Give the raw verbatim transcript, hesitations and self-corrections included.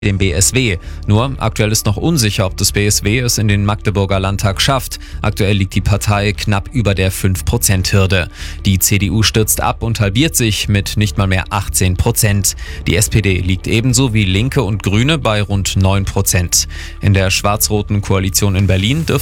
dem B S W. Nur aktuell ist noch unsicher, ob das B S W es in den Magdeburger Landtag schafft. Aktuell liegt die Partei knapp über der fünf Prozent Hürde. Die C D U stürzt ab und halbiert sich mit nicht mal mehr achtzehn Prozent. Die S P D liegt ebenso wie Linke und Grüne bei rund neun Prozent. In der schwarz-roten Koalition in Berlin dürfte